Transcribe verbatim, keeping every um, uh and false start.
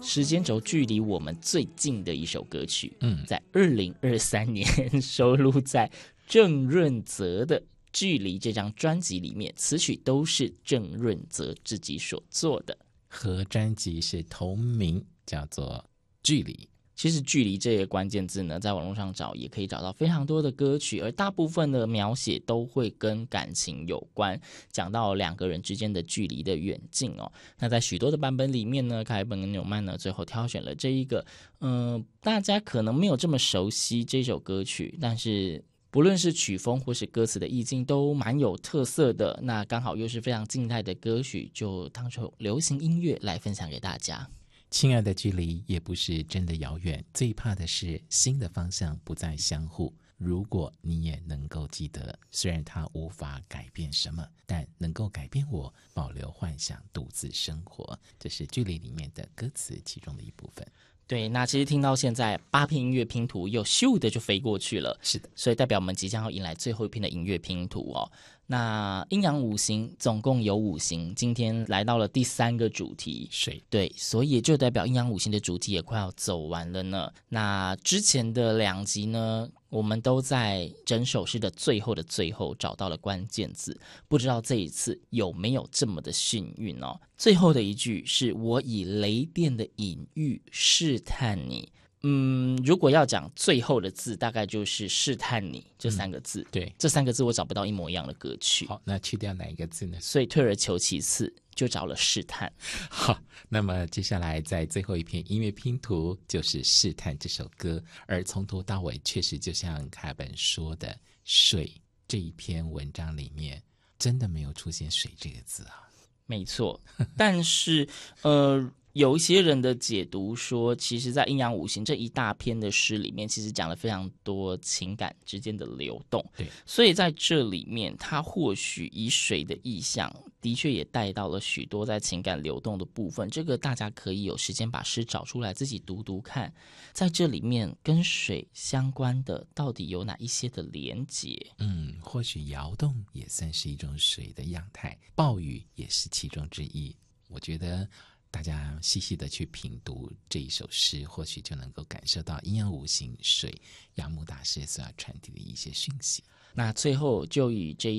时间轴距离我们最近的一首歌曲， 嗯， 在二零二三年收录在郑润泽的《距离》这张专辑里面，词曲都是郑润泽自己所做的， 和专辑是同名，叫做《距离》。 其实距离这个关键字呢，在网络上找也可以找到非常多的歌曲，而大部分的描写都会跟感情有关，讲到两个人之间的距离的远近哦。那在许多的版本里面呢，凯本跟纽曼呢最后挑选了这一个，嗯、呃，大家可能没有这么熟悉这首歌曲，但是不论是曲风或是歌词的意境都蛮有特色的，那刚好又是非常静态的歌曲，就当成流行音乐来分享给大家。 亲爱的，距离也不是真的遥远，最怕的是心的方向不再相互。如果你也能够记得，虽然它无法改变什么，但能够改变我保留幻想，独自生活。这是距离里面的歌词其中的一部分。 对，那其实听到现在八片音乐拼图又咻的就飞过去了， 是的， 所以代表我们即将要迎来最后一篇的音乐拼图哦。那阴阳五行总共有五行，今天来到了第三个主题水， 对，所以也就代表阴阳五行的主题也快要走完了呢。那之前的两集呢，我们都在整首诗的最后的最后找到了关键字，不知道这一次有没有这么的幸运哦。最后的一句是我以雷电的隐喻试探你，嗯，如果要讲最后的字，大概就是试探你这三个字、 嗯、对， 这三个字我找不到一模一样的歌曲。 好，那去掉哪一个字呢？ 所以退而求其次就找了试探。 好，那么接下来在最后一篇音乐拼图就是试探这首歌，而从头到尾确实就像凯本说的，水这一篇文章里面真的没有出现水这个字啊。 没错，但是呃有一些人的解读说，其实在阴阳五行这一大篇的诗里面，其实讲了非常多情感之间的流动。 对， 所以在这里面，他或许以水的意象，的确也带到了许多在情感流动的部分。这个大家可以有时间把诗找出来自己读读看，在这里面跟水相关的到底有哪一些的连结？ 嗯，或许摇动也算是一种水的样态，暴雨也是其中之一。我觉得大家细细的去品读这一首诗，或许就能够感受到阴阳五行水杨牧大师所要传递的一些讯息。 那最后就以这